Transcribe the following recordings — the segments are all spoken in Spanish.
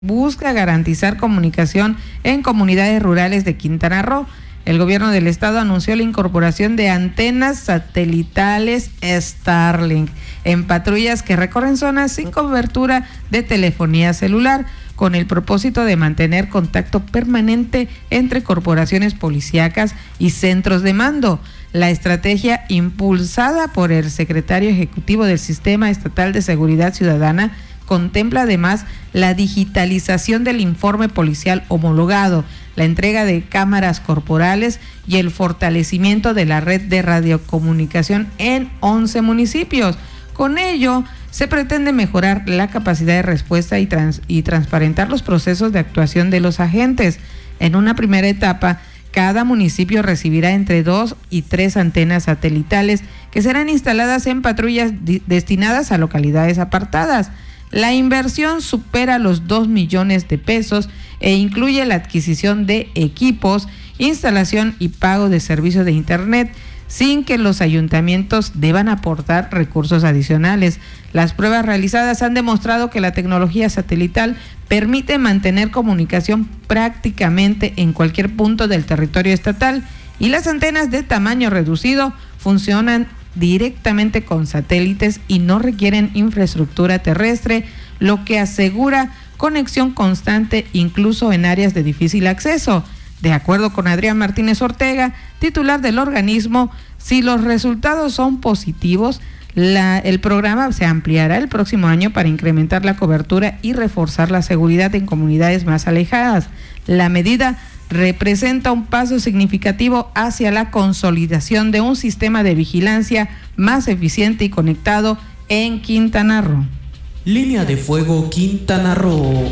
busca garantizar comunicación en comunidades rurales de Quintana Roo. El gobierno del estado anunció la incorporación de antenas satelitales Starlink en patrullas que recorren zonas sin cobertura de telefonía celular, con el propósito de mantener contacto permanente entre corporaciones policíacas y centros de mando. La estrategia, impulsada por el secretario ejecutivo del Sistema Estatal de Seguridad Ciudadana, contempla además la digitalización del informe policial homologado, la entrega de cámaras corporales y el fortalecimiento de la red de radiocomunicación en 11 municipios. Con ello, se pretende mejorar la capacidad de respuesta y transparentar los procesos de actuación de los agentes. En una primera etapa, cada municipio recibirá entre 2 y 3 antenas satelitales que serán instaladas en patrullas destinadas a localidades apartadas. La inversión supera los 2 millones de pesos e incluye la adquisición de equipos, instalación y pago de servicios de internet, sin que los ayuntamientos deban aportar recursos adicionales. Las pruebas realizadas han demostrado que la tecnología satelital permite mantener comunicación prácticamente en cualquier punto del territorio estatal, y las antenas de tamaño reducido funcionan directamente con satélites y no requieren infraestructura terrestre, lo que asegura conexión constante incluso en áreas de difícil acceso. De acuerdo con Adrián Martínez Ortega, titular del organismo, si los resultados son positivos, el programa se ampliará el próximo año para incrementar la cobertura y reforzar la seguridad en comunidades más alejadas. La medida representa un paso significativo hacia la consolidación de un sistema de vigilancia más eficiente y conectado en Quintana Roo. Línea de fuego Quintana Roo.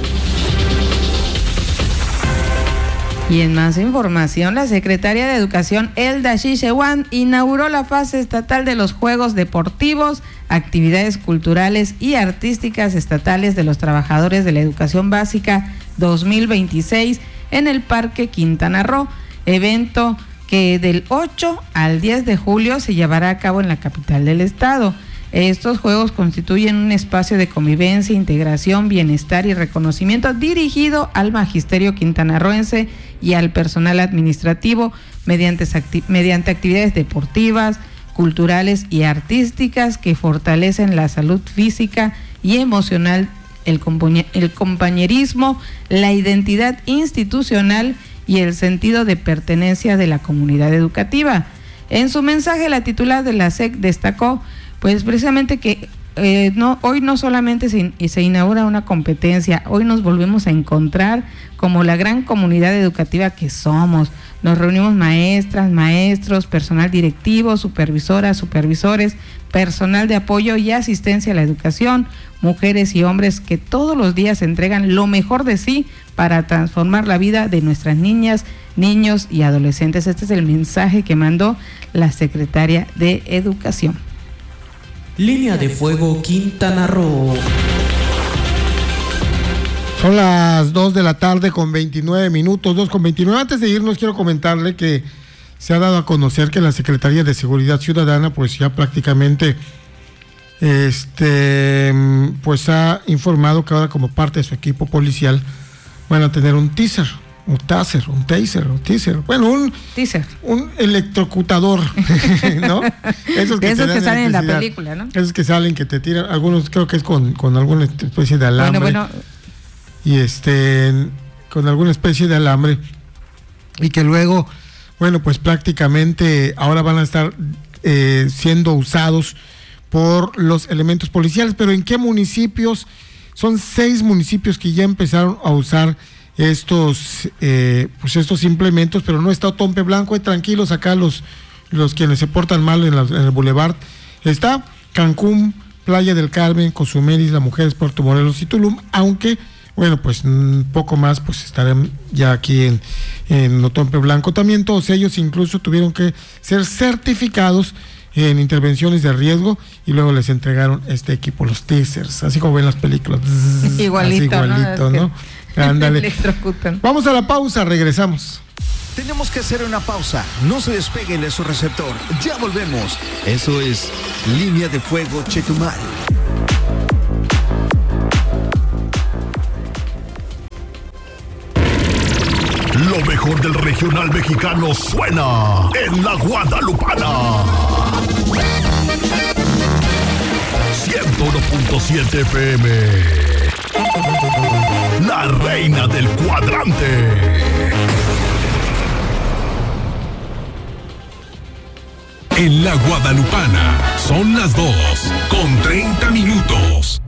Y en más información, la secretaria de Educación, Elda Xixehuan, inauguró la fase estatal de los Juegos Deportivos, actividades culturales y artísticas estatales de los trabajadores de la educación básica 2026 en el Parque Quintana Roo, evento que del 8 al 10 de julio se llevará a cabo en la capital del estado. Estos juegos constituyen un espacio de convivencia, integración, bienestar y reconocimiento dirigido al magisterio quintanarroense y al personal administrativo mediante actividades deportivas, culturales y artísticas que fortalecen la salud física y emocional, el compañerismo, la identidad institucional y el sentido de pertenencia de la comunidad educativa. En su mensaje, la titular de la SEC destacó pues precisamente que hoy no solamente se inaugura una competencia, hoy nos volvemos a encontrar como la gran comunidad educativa que somos. Nos reunimos maestras, maestros, personal directivo, supervisoras, supervisores, personal de apoyo y asistencia a la educación, mujeres y hombres que todos los días entregan lo mejor de sí para transformar la vida de nuestras niñas, niños y adolescentes. Este es el mensaje que mandó la secretaria de Educación. Línea de fuego Quintana Roo. Son las 2 de la tarde con 29 minutos, 2:29. Antes de irnos, quiero comentarle que se ha dado a conocer que la Secretaría de Seguridad Ciudadana, pues ya prácticamente, pues ha informado que ahora como parte de su equipo policial van a tener un taser, bueno, un electrocutador, ¿no? Esos que salen en la película, ¿no? Esos que salen, que te tiran, algunos creo que es con alguna especie de alambre. Y con alguna especie de alambre, y que luego, bueno, pues prácticamente ahora van a estar siendo usados por los elementos policiales. Pero ¿en qué municipios? Son 6 municipios que ya empezaron a usar estos implementos, pero no está Otompe Blanco. Tranquilos acá los quienes se portan mal en el Boulevard. Está Cancún, Playa del Carmen, Cozumel, Isla Mujeres, Puerto Morelos y Tulum, aunque bueno, pues un poco más pues estarán ya aquí en Otompe Blanco. También todos ellos incluso tuvieron que ser certificados en intervenciones de riesgo y luego les entregaron este equipo, los tasers, así como ven las películas. Igualito, ¿no? Ándale. Electrocutan. Vamos a la pausa, regresamos. Tenemos que hacer una pausa. No se despeguen de su receptor. Ya volvemos. Eso es Línea de Fuego Chetumal. mejor del regional mexicano suena en La Guadalupana. 101.7 FM. La reina del cuadrante. En La Guadalupana son las 2:30.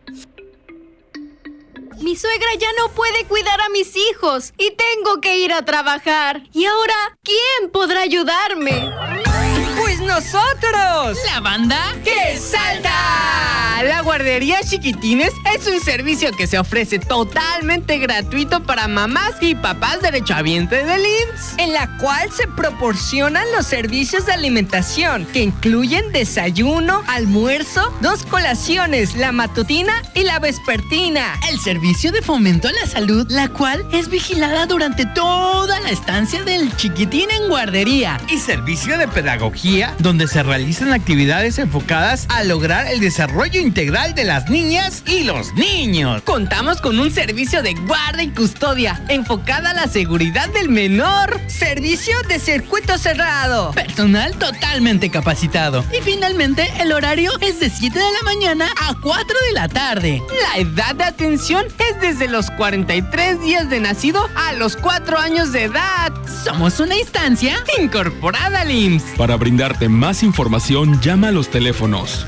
Mi suegra ya no puede cuidar a mis hijos y tengo que ir a trabajar. ¿Y ahora quién podrá ayudarme? ¡Pues nosotros! ¿La banda que salta! La guardería Chiquitines es un servicio que se ofrece totalmente gratuito para mamás y papás derechohabientes del IMSS, en la cual se proporcionan los servicios de alimentación que incluyen desayuno, almuerzo, 2 colaciones, la matutina y la vespertina. El servicio de fomento a la salud, la cual es vigilada durante toda la estancia del chiquitín en guardería. Y servicio de pedagogía, donde se realizan actividades enfocadas a lograr el desarrollo integral de las niñas y los niños. Contamos con un servicio de guarda y custodia enfocada a la seguridad del menor. Servicio de circuito cerrado. Personal totalmente capacitado. Y finalmente, el horario es de 7 de la mañana a 4 de la tarde. La edad de atención es desde los 43 días de nacido a los 4 años de edad. Somos una instancia incorporada al IMSS. Para brindarte más información, llama a los teléfonos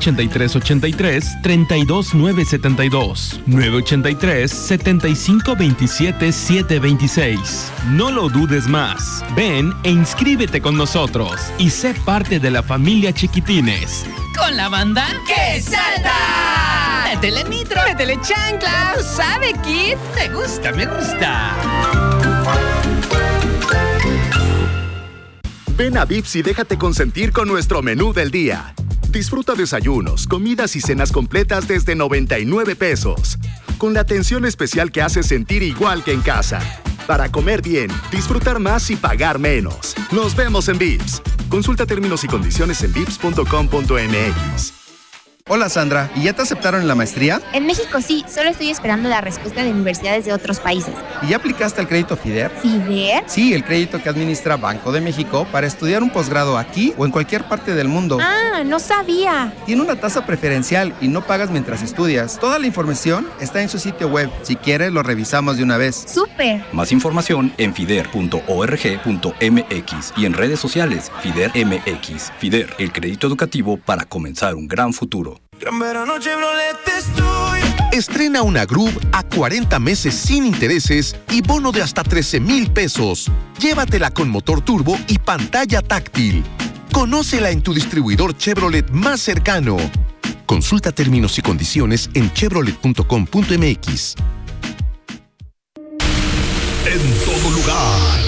983-83-32972, 983-7527-726. No lo dudes más. Ven e inscríbete con nosotros y sé parte de la familia Chiquitines. Con la banda ¡que salta! ¡Métele nitro! ¡Métele chancla! ¿Sabe, Kid? Me gusta, me gusta. Ven a Vips y déjate consentir con nuestro menú del día. Disfruta desayunos, comidas y cenas completas desde 99 pesos. Con la atención especial que hace sentir igual que en casa. Para comer bien, disfrutar más y pagar menos. Nos vemos en Vips. Consulta términos y condiciones en vips.com.mx. Hola Sandra, ¿y ya te aceptaron en la maestría? En México sí, solo estoy esperando la respuesta de universidades de otros países. ¿Y ya aplicaste al crédito FIDER? ¿FIDER? Sí, el crédito que administra Banco de México para estudiar un posgrado aquí o en cualquier parte del mundo. Ah, no sabía. Tiene una tasa preferencial y no pagas mientras estudias. Toda la información está en su sitio web. Si quieres, lo revisamos de una vez. ¡Súper! Más información en fider.org.mx y en redes sociales FIDER MX. FIDER, el crédito educativo para comenzar un gran futuro. Gran verano Chevrolet estoy. Estrena una Groove a 40 meses sin intereses y bono de hasta 13,000 pesos. Llévatela con motor turbo y pantalla táctil. Conócela en tu distribuidor Chevrolet más cercano. Consulta términos y condiciones en chevrolet.com.mx. En todo lugar.